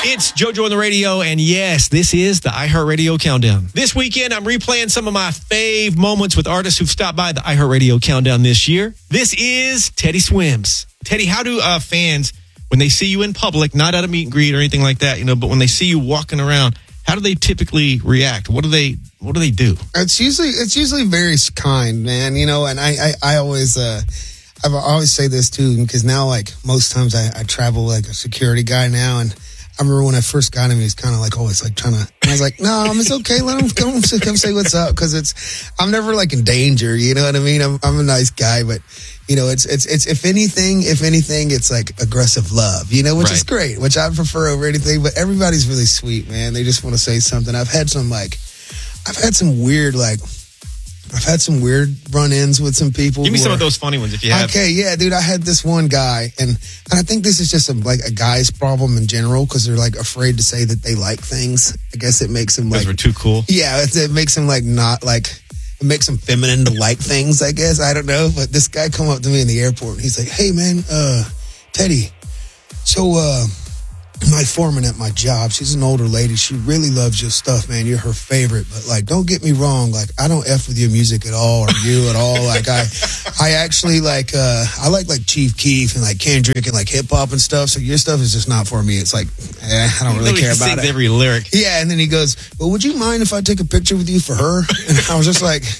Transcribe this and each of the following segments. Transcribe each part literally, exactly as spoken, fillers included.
It's JoJo on the radio, and yes, this is the iHeartRadio Countdown. This weekend, I'm replaying some of my fave moments with artists who've stopped by the iHeartRadio Countdown this year. This is Teddy Swims. Teddy, how do uh, fans, when they see you in public, not at a meet and greet or anything like that, you know, but when they see you walking around, how do they typically react? What do they What do they do? It's usually it's usually very kind, man. You know, and I I, I always uh, I always say this too, because now like most times I, I travel like a security guy now, and I remember when I first got him, he was kind of like always like trying to. I was like, no, it's okay. Let him come, come say what's up, because it's I'm never like in danger. You know what I mean? I'm I'm a nice guy, but you know, it's it's it's if anything, if anything, it's like aggressive love. You know, which Right. is great, which I prefer over anything. But everybody's really sweet, man. They just want to say something. I've had some like, I've had some weird like. I've had some weird run-ins with some people. Give me who some are, of those funny ones if you have. Okay, yeah, dude. I had this one guy, and, and I think this is just a, like a guy's problem in general, because they're like afraid to say that they like things. I guess it makes them like Because we're too cool. yeah, it, it makes them like not like it makes them feminine to like things. I guess I don't know, but this guy come up to me in the airport, and he's like, "Hey, man, uh, Teddy, so uh." my foreman at my job, she's an older lady. She really loves your stuff, man. You're her favorite. But, like, don't get me wrong. Like, I don't F with your music at all, or you at all. Like, I I actually, like, uh, I like, like, Chief Keef and, like, Kendrick and, like, hip-hop and stuff. So your stuff is just not for me. It's like, eh, I don't really Nobody care about sings it. every lyric. Yeah, and then he goes, well, would you mind if I take a picture with you for her? And I was just like...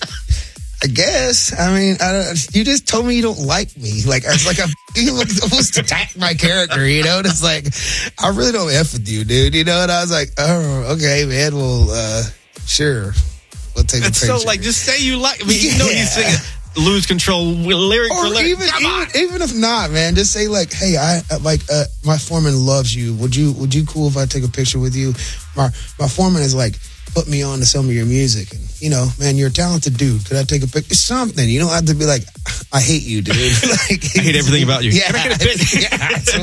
I guess. I mean, I don't, you just told me you don't like me. Like, it's like a, you almost attacked my character, you know? And it's like, I really don't F with you, dude, you know? And I was like, oh, okay, man, well, uh, sure. We'll take a It's picture. so like, just say you like. I mean, you know Yeah. you sing Lose Control lyric Or for lyric. even, Come on. even, even if not, man, just say like, hey, I uh, like uh, my foreman loves you. Would you would you cool if I take a picture with you? My my foreman is like put me on to some of your music, and you know, man, you're a talented dude. Could I take a picture? Something. You don't have to be like, I hate you, dude. Like, I hate everything about you. Yeah, Can I get a picture? yeah, it's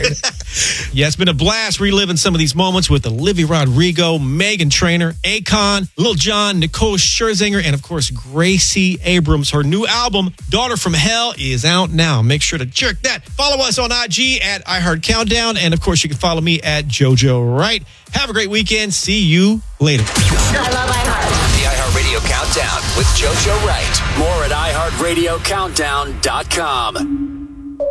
weird. Yeah, it's been a blast reliving some of these moments with Olivia Rodrigo, Megan Trainor, Akon, Lil Jon, Nicole Scherzinger, and of course, Gracie Abrams. Her new album, Daughter from Hell, is out now. Make sure to jerk that. Follow us on I G at iHeart Countdown, and of course, you can follow me at JoJo Wright. Have a great weekend. See you later. I love iHeart. The iHeartRadio Countdown with JoJo Wright. More at i heart radio countdown dot com.